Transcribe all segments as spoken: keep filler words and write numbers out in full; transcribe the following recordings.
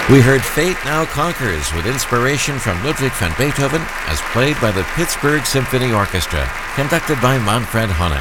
We heard Fate Now Conquers with inspiration from Ludwig van Beethoven as played by the Pittsburgh Symphony Orchestra, conducted by Manfred Honeck.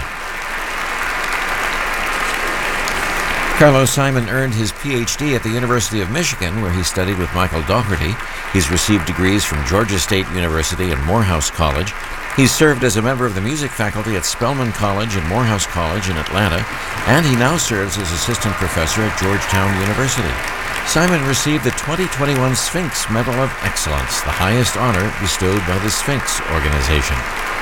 Carlos Simon earned his P H D at the University of Michigan, where he studied with Michael Dougherty. He's received degrees from Georgia State University and Morehouse College. He's served as a member of the music faculty at Spelman College and Morehouse College in Atlanta, and he now serves as assistant professor at Georgetown University. Simon received the twenty twenty-one Sphinx Medal of Excellence, the highest honor bestowed by the Sphinx organization.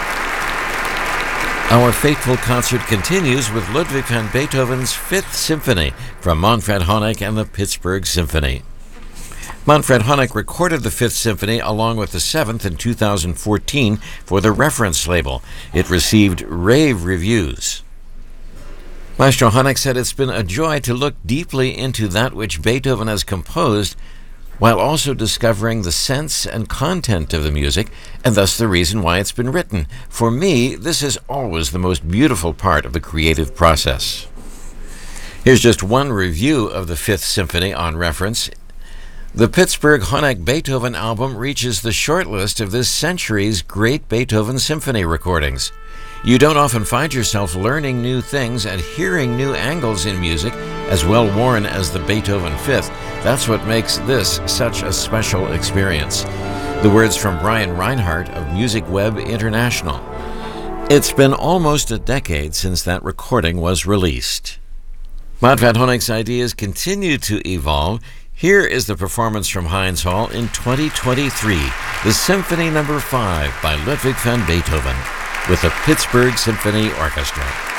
Our fateful concert continues with Ludwig van Beethoven's Fifth Symphony from Manfred Honeck and the Pittsburgh Symphony. Manfred Honeck recorded the Fifth Symphony along with the Seventh in two thousand fourteen for the Reference label. It received rave reviews. Maestro Honeck said it's been a joy to look deeply into that which Beethoven has composed, while also discovering the sense and content of the music, and thus the reason why it's been written. For me, this is always the most beautiful part of the creative process. Here's just one review of the Fifth Symphony on Reference. The Pittsburgh Honeck Beethoven album reaches the shortlist of this century's great Beethoven symphony recordings. You don't often find yourself learning new things and hearing new angles in music as well worn as the Beethoven Fifth. That's what makes this such a special experience. The words from Brian Reinhardt of Music Web International. It's been almost a decade since that recording was released. Manfred Honeck's ideas continue to evolve. Here is the performance from Heinz Hall in twenty twenty-three, the Symphony Number five by Ludwig van Beethoven, with the Pittsburgh Symphony Orchestra.